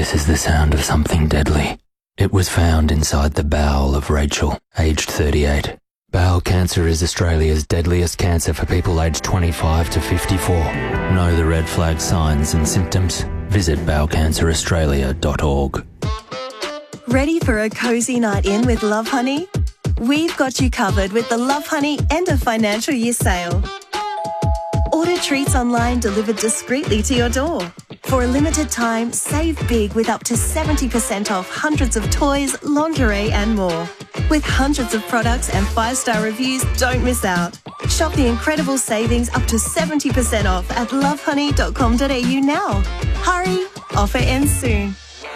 This is the sound of something deadly. It was found inside the bowel of Rachel, aged 38. Bowel cancer is Australia's deadliest cancer for people aged 25 to 54. Know the red flag signs and symptoms? Visit bowelcanceraustralia.org. Ready for a cosy night in with Love Honey? We've got you covered with the Love Honey end of financial year sale. Order treats online delivered discreetly to your door. For a limited time, save big with up to 70% off hundreds of toys, lingerie and more. With hundreds of products and 5-star reviews, don't miss out. Shop the incredible savings up to 70% off at lovehoney.com.au now. Hurry, offer ends soon.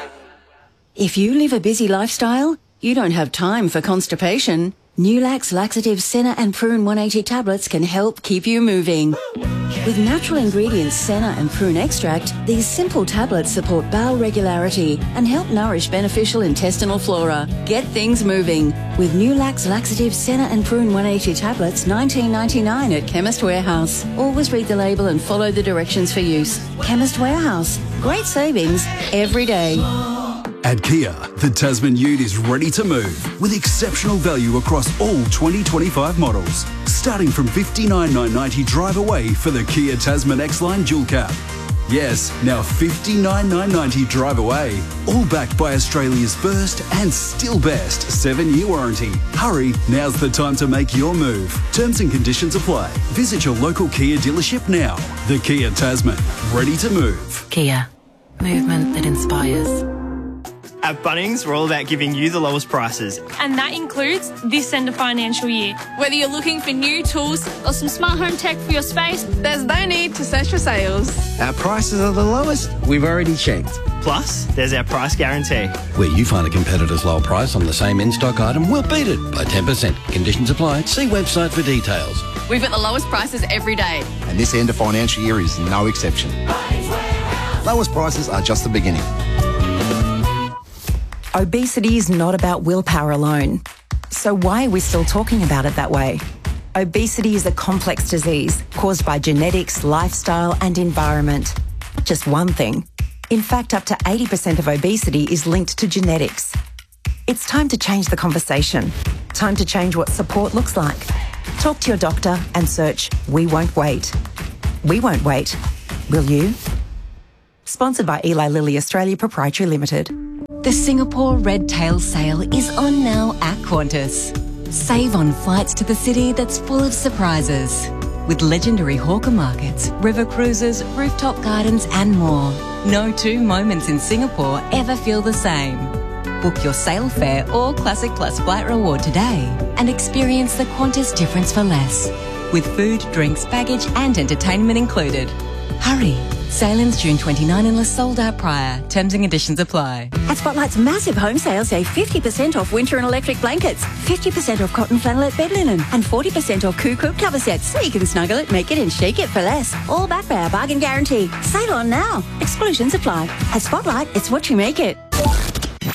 If you live a busy lifestyle, you don't have time for constipation. Nulax Laxative Senna and Prune 180 tablets can help keep you moving. With natural ingredients Senna and Prune extract, these simple tablets support bowel regularity and help nourish beneficial intestinal flora. Get things moving with Nulax Laxative Senna and Prune 180 tablets, $19.99 at Chemist Warehouse. Always read the label and follow the directions for use. Chemist Warehouse. Great savings every day. At Kia, the Tasman Ute is ready to move with exceptional value across all 2025 models. Starting from $59,990 drive away for the Kia Tasman X-Line Dual Cab. Yes, now $59,990 drive away. All backed by Australia's first and still best 7-year warranty. Hurry, now's the time to make your move. Terms and conditions apply. Visit your local Kia dealership now. The Kia Tasman, ready to move. Kia, movement that inspires. At Bunnings, we're all about giving you the lowest prices. And that includes this end of financial year. Whether you're looking for new tools or some smart home tech for your space, there's no need to search for sales. Our prices are the lowest we've already checked. Plus, there's our price guarantee. Where you find a competitor's low price on the same in-stock item, we'll beat it by 10%. Conditions apply. See website for details. We've got the lowest prices every day. And this end of financial year is no exception. Lowest prices are just the beginning. Obesity is not about willpower alone. So why are we still talking about it that way? Obesity is a complex disease caused by genetics, lifestyle and environment. Not just one thing. In fact, up to 80% of obesity is linked to genetics. It's time to change the conversation. Time to change what support looks like. Talk to your doctor and search We Won't Wait. We won't wait. Will you? Sponsored by Eli Lilly Australia Proprietary Limited. The Singapore Red Tail Sale is on now at Qantas. Save on flights to the city that's full of surprises. With legendary hawker markets, river cruises, rooftop gardens and more. No two moments in Singapore ever feel the same. Book your sale fare or Classic Plus flight reward today and experience the Qantas difference for less. With food, drinks, baggage and entertainment included. Hurry! Sale ends June 29 unless sold out prior. Terms and conditions apply. At Spotlight's massive home sale, save 50% off winter and electric blankets, 50% off cotton flannelette bed linen, and 40% off Coop cover sets, so you can snuggle it, make it and shake it for less. All backed by our bargain guarantee. Sale on now. Exclusions apply. At Spotlight, it's what you make it.